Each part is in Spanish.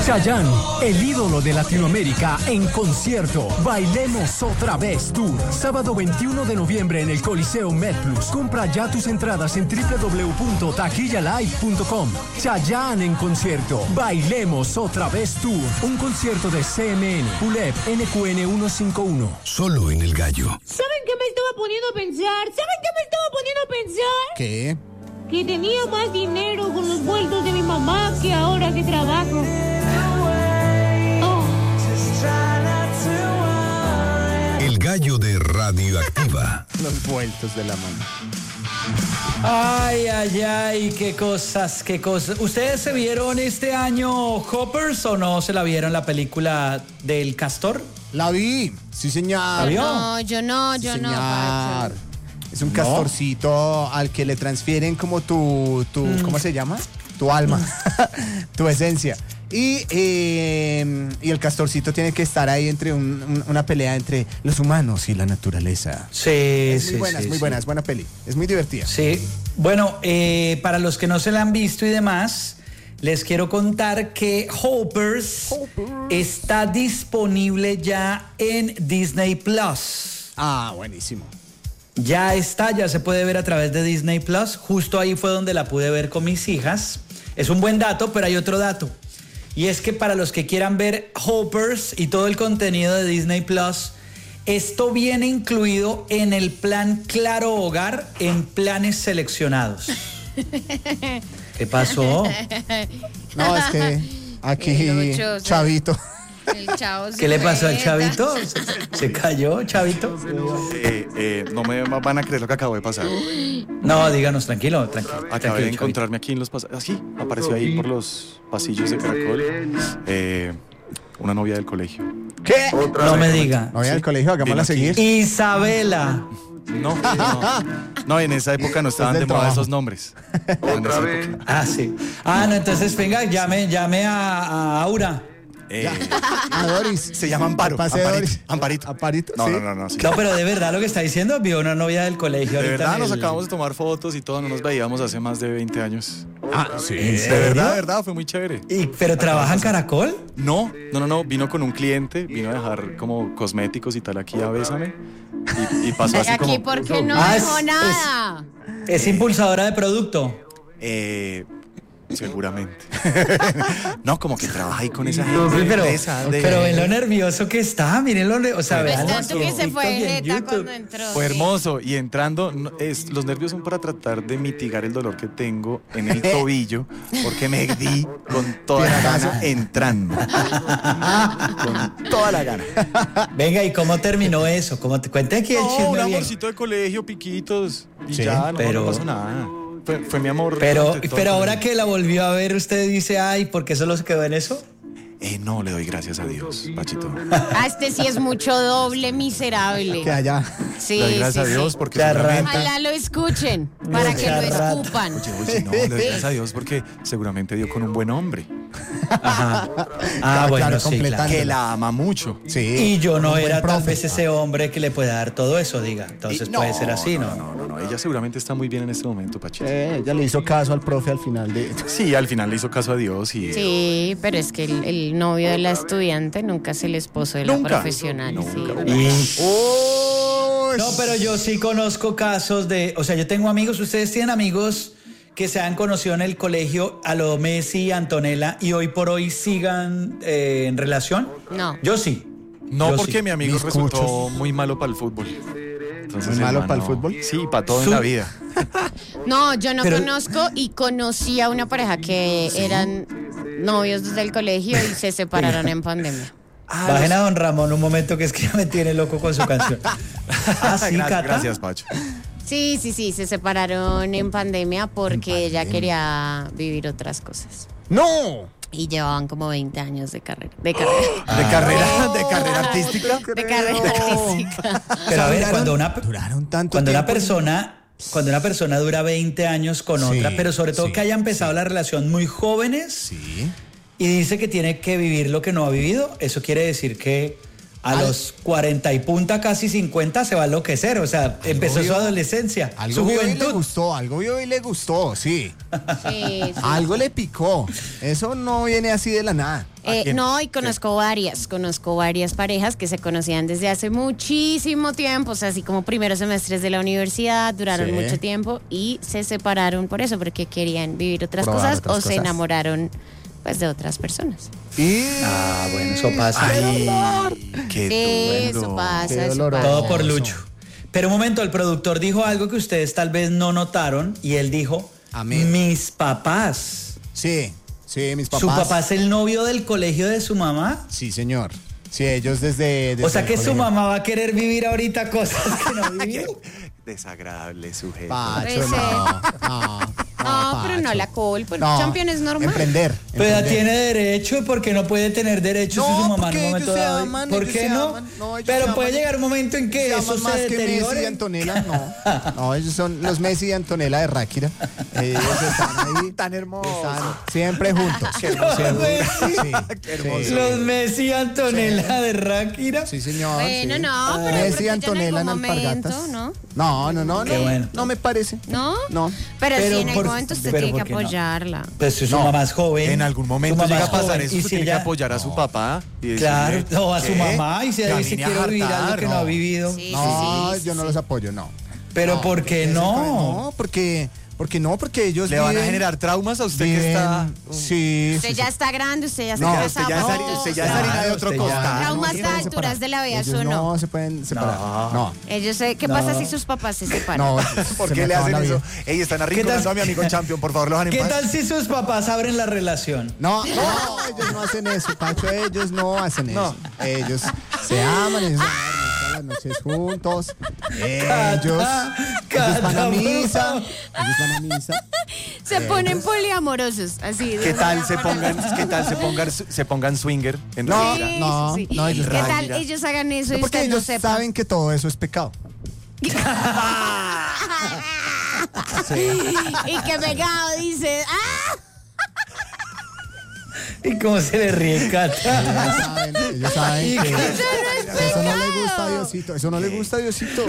Chayanne, el ídolo de Latinoamérica, en concierto. Bailemos otra vez Tour. Sábado 21 de noviembre en el Coliseo MedPlus. Compra ya tus entradas en www.taquillalive.com. Chayanne en concierto. Bailemos otra vez Tour. Un concierto de CMN, ULEP, NQN 151. Solo en El Gallo. ¿Saben qué me estaba poniendo a pensar? ¿Qué? Que tenía más dinero con los vueltos de mi mamá que ahora que trabajo. El Gallo de Radioactiva. Los vueltos de la mano. Ay, qué cosas. ¿Ustedes se vieron este año Hoppers o no se la vieron la película del Castor? La vi, sí señor. ¿La vio? No, yo no, Señor. Pacho. Es un castorcito al que le transfieren como tu ¿cómo se llama? Tu alma, tu esencia. Y el castorcito tiene que estar ahí entre una pelea entre los humanos y la naturaleza. Sí, Es sí, muy buena, es buena peli. Es muy divertida. Sí. Bueno, para los que no se la han visto y demás, les quiero contar que Hoppers está disponible ya en Disney Plus. Ah, buenísimo. Ya se puede ver a través de Disney Plus. Justo ahí fue donde la pude ver con mis hijas. Es un buen dato, pero hay otro dato. Y es que para los que quieran ver Hoppers y todo el contenido de Disney Plus, esto viene incluido en el plan Claro Hogar en planes seleccionados. ¿Qué pasó? No, es que aquí, Chavito. El chavo ¿Qué le pasó al Chavito? ¿Se cayó, Chavito? No me van a creer lo que acabo de pasar. No, díganos, tranquilo. Acabé de encontrarme aquí en los pasillos. Así, apareció ahí por los pasillos de Caracol. Una novia del colegio. ¿Qué? No me diga. Novia del colegio, hagámosla seguir. Isabela. No, en esa época no estaban de moda esos nombres. ¿Otra vez? Ah, sí. Ah, no, entonces venga, llame a Aura. A Doris. Se llama Amparo. Amparito. Amparito. No, ¿sí? no. Sí. No, pero de verdad lo que está diciendo, vio una novia del colegio. De ahorita verdad en nos el- acabamos de tomar fotos y todo, no nos veíamos hace más de 20 años. Ah, sí. ¿En De serio? verdad, fue muy chévere. ¿Pero trabaja en Caracol? No, vino con un cliente, vino a dejar como cosméticos y tal aquí a Bésame y pasó así Aquí, como... ¿por qué no Ah, dejó nada? Es impulsadora de producto. Seguramente. No, como que trabaja ahí con esa gente. Sí, pero ven de... lo nervioso que está, miren o sea, Pues vean tanto que se fue jeta cuando entró. Fue hermoso y entrando, los nervios son para tratar de mitigar el dolor que tengo en el tobillo porque me di con toda la gana entrando. Con toda la gana. Venga, ¿y cómo terminó eso? Cuente aquí el Un chisme bien. amorcito de colegio, piquitos y Sí, ya, pero- no pasó nada. Fue mi amor. Pero durante todo el ahora colegio. que la volvió a ver, usted dice, ay, ¿por qué solo se quedó en eso? No, le doy gracias a Dios, Pachito. Ah, este sí es mucho doble miserable. Que allá. Sí, Le doy gracias sí, a Dios sí. porque Charrata. seguramente... Ojalá lo escuchen para que lo Charrata. escupan. Oye, no, le doy gracias a Dios porque seguramente dio con un buen hombre Ajá. Claro, Bueno, claro, sí, completando. claro. que la ama mucho. Sí. Y yo no Un buen era tal profe. vez ese hombre que le puede dar todo eso, diga. Entonces puede ser así, ¿no? No, ella seguramente está muy bien en este momento, Pachito. Ella le hizo caso al profe al final de... Sí, al final le hizo caso a Dios y... Sí, pero es que el novio de la estudiante nunca es el esposo de la Nunca. profesional. Sí. No, pero yo sí conozco casos de, o sea, yo tengo amigos, ustedes tienen amigos que se han conocido en el colegio a lo Messi y Antonella y hoy por hoy sigan en relación. No. Yo sí. No, Yo porque sí. mi amigo Mis resultó cuchos. muy malo para el fútbol. Entonces, ¿Muy malo hermano, para el fútbol? Sí, para todo Su- en la vida. No, yo no Pero- conozco y conocí a una pareja que eran novios desde el colegio y se separaron en pandemia. Bajen a don Ramón un momento que es que ya me tiene loco con su canción. Ah, sí, Cata. Gracias, Pacho. Sí, se separaron en pandemia porque ella quería vivir otras cosas. ¡No! Y llevaban como 20 años de carrera. ¿De carrera artística? De carrera artística. Pero a ver, Duraron tanto cuando una tiempo. persona dura 20 años con Sí, otra, pero sobre todo sí, que haya empezado la relación muy jóvenes Sí. y dice que tiene que vivir lo que no ha vivido, eso quiere decir que A los 40 y punta, casi 50, se va a enloquecer. O sea, empezó su adolescencia, Algo su vio y le juventud. gustó, algo vio y le gustó, sí. Sí, sí. Algo le picó. Eso no viene así de la nada. No, y conozco varias parejas que se conocían desde hace muchísimo tiempo, o sea, así como primeros semestres de la universidad, duraron Sí. mucho tiempo y se separaron por eso, porque querían vivir otras Probar cosas otras o se cosas. enamoraron pues de otras personas. Y Ah, bueno, eso pasa. Ay, qué Eso duro. pasa, Qué eso doloroso. pasa. Todo por Lucho. Pero un momento, el productor dijo algo que ustedes tal vez no notaron y él dijo, Amén. mis papás. sí, mis papás. ¿Su papá es el novio del colegio de su mamá? Sí, señor. Sí, ellos desde O sea el que su colegio. mamá va a querer vivir ahorita cosas que no vivió. Desagradable sujeto. Pacho, Puede ser. No, pero no Pacho. la culpa. No, Champion es normal. Emprender. Pero ya emprender. tiene derecho, porque no puede tener derechos No, si su mamá en porque un momento ellos se dado. aman, ¿Por ellos qué se no? aman. No, ellos Pero se puede aman. llegar un momento en que Se eso aman se más que Messi y deteriore. Antonella, no. No, ellos son los Messi y Antonella de Ráquira. Ellos están ahí. Tan hermoso. Están siempre juntos. Siempre. Sí, Qué hermoso. sí. Los Messi y Antonella de Ráquira. Sí, señor. Bueno, sí. no, pero Messi porque y ya en Antonella en algún alpargatas. momento, ¿no? No. Qué bueno. No me parece. ¿No? No. Pero sí, en por- algún momento usted pero tiene que ¿por qué no? apoyarla. Pues su No. mamá es joven. En algún momento su mamá llega a es pasar joven, eso, y usted si tiene que ella- apoyar a su papá. Y decirle, Claro, o a su ¿qué? mamá, y si ella dice Camine a quiero vivir algo hartar, que no ha vivido. Sí, No, sí, sí, yo no sí. los apoyo, no. Pero No, ¿por qué no? No, porque ellos ¿Le van a viven- generar traumas a usted viven- que está...? Sí, Usted sí, ya sí. está grande, usted ya está No, casado. usted ya es Claro, harina de otro usted ya- costal. Traumas se a pueden alturas separar. de la vida, Ellos ¿sí o no? no se pueden separar. No. Ellos sé, ¿qué pasa si sus papás se separan? No, ¿Por se qué me le acaba hacen la eso? vida. Ey, están ¿Qué arrinconando tal- a mi amigo Champion, por favor, lo dejan en ¿Qué paz. tal si sus papás abren la relación? No, ellos no hacen eso, Pacho, ellos no hacen eso. No. Ellos se aman, ellos se aman todas las noches juntos. Ellos van a misa. Ellos van a misa. Se ponen poliamorosos, así. de ¿Qué tal una se para pongan, otra. qué tal se pongan swinger en No, realidad? Sí, no, sí, sí. no, ellos ¿Qué no. tal ellos hagan eso y Porque usted no ellos sepa? saben que todo eso es pecado. Y que pegado dice, ¡ah! ¿Y cómo se le ríe, Cata? Ellos saben Y que que- eso no le gusta a Diosito. Eso no le gusta a Diosito.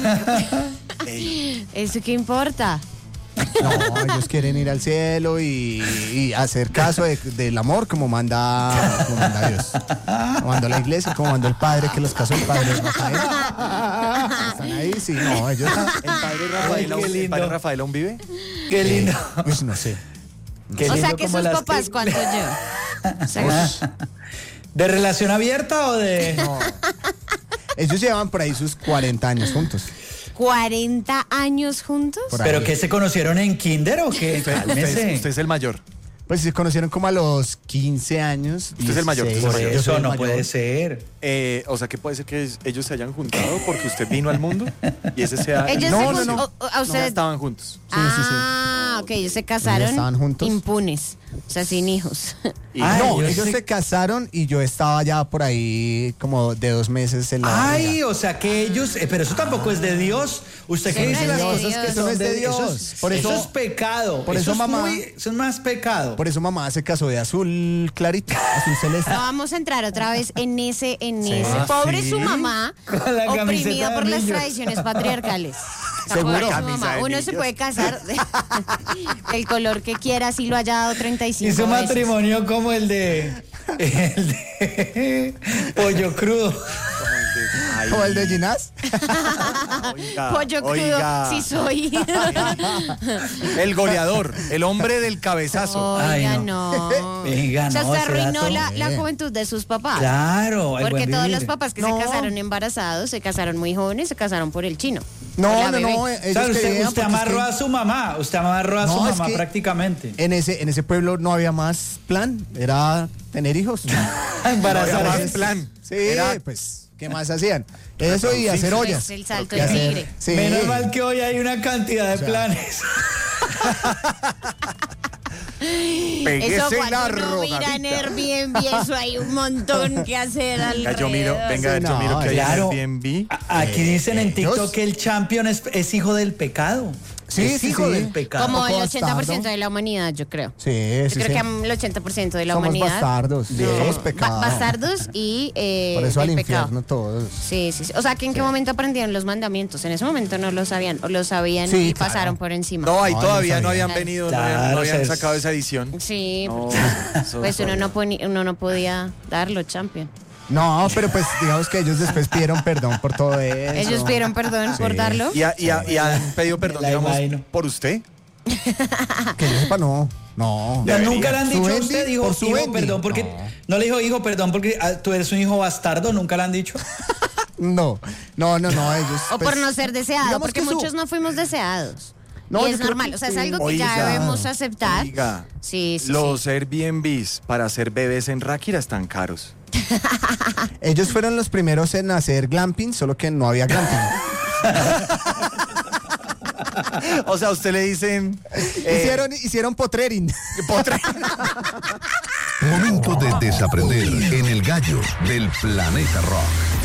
¿Eso qué importa? No, ellos quieren ir al cielo y hacer caso del amor como manda Dios. Como mandó la iglesia, como mandó el padre, que los casó el padre Rafael. Están ahí, sí, no, ellos. Ay, qué ¿El lindo. padre Rafael aún vive? Qué lindo. Pues no sé. Qué O sea lindo que como sus las papás, que- ¿cuánto yo? O sea, ¿De relación abierta o de...? Ellos llevan por ahí sus 40 años juntos. 40 años juntos. Por ahí. ¿Pero que se conocieron en kinder o qué? Cálmese. Usted es el mayor. Pues se conocieron como a los 15 años. Usted es el mayor, 16. Por Yo Yo soy eso el no mayor. puede ser. O sea, que puede ser que ellos se hayan juntado porque usted vino al mundo y ese sea... Ellos No, se no, jun- no. o- a ustedes- estaban juntos. Ah, ok, ellos se casaron estaban juntos. impunes, o sea, sin hijos. Y Ay, No, yo ellos sé- se casaron y yo estaba ya por ahí como de 2 meses en la Ay, barriga. o sea que ellos... pero eso tampoco es de Dios. ¿Usted Sí, qué no dice es las de cosas Dios. que Eso son no es de Dios? Dios. Por eso- es pecado. por eso, es mamá- eso es más pecado. Por eso mamá se casó de azul clarito, azul celeste. No vamos a entrar otra vez en ese. Pobre ¿sí? su mamá, Con la camiseta oprimida de por las millos. tradiciones patriarcales. Seguro. Pobre su Camisa mamá. de Uno se millos. puede casar el color que quiera, si lo haya dado 35 Hizo veces. matrimonio como el de pollo crudo. Ay, Como el de Ginás. oiga, Pollo crudo, oiga. sí soy. El goleador, el hombre del cabezazo. Oiga, Ay, no. Venga, O sea, no, usted ese arruinó dato. la juventud de sus papás. Claro, el Porque buen todos vivir. los papás que No. se casaron embarazados, se casaron muy jóvenes, se casaron por el chino. por No, la no, bebé. no. O Ellos sea, usted querían porque es amarró que a su mamá. Usted amarró a su No, es mamá que- prácticamente. en ese pueblo no había más plan. Era tener hijos. Embarazar No a había sus- más plan. Sí, Era- pues, ¿qué más hacían? Eso y hacer ollas. Es el salto Y del hacer- tigre. Sí. Menos mal que hoy hay una cantidad de planes. Péguese Eso la cuando uno mira en rogadita. Airbnb, eso hay un montón que hacer Venga, alrededor. yo miro, venga, Sí, yo no, miro que hay claro. en Airbnb. Aquí dicen en ellos- TikTok que el champion es hijo del pecado. Sí, es sí, hijo sí. del pecado. Como el Poco 80% bastardo. de la humanidad, yo creo. Sí, Yo sí, creo sí. que el 80% de la Somos humanidad. bastardos, somos pecados. Bastardos y Por eso al el infierno pecado. todos. Sí, sí, sí. O sea, que en qué momento aprendieron los mandamientos. En ese momento no lo sabían, o lo sabían Sí, y claro. pasaron por encima. No, ahí No, todavía no no sabía. habían venido, Claro, no habían se- sacado esa edición. Sí, No, eso pues uno todavía. no podía darlo, champion. No, pero pues digamos que ellos después pidieron perdón por todo eso. Ellos pidieron perdón por Sí. darlo. Y han pedido perdón, Me la digamos, imagino. por usted. Que yo sepa, no. No. Ya, nunca le han Su dicho a Wendy, usted, hijo, por su hijo, Wendy. perdón, porque no le dijo, hijo, perdón, porque tú eres un hijo bastardo, nunca le han dicho. No, ellos. O pues, por no ser deseado, digamos porque que muchos no fuimos deseados. No, y yo es creo normal, que o sea, es sí. algo que Oiga, ya debemos aceptar. Oiga, Sí, sí, los sí. Airbnbs para hacer bebés en Ráquira están caros. Ellos fueron los primeros en hacer glamping, solo que no había glamping. O sea, a usted le dicen... Hicieron potrerin. Momento de desaprender en el gallo del Planeta Rock.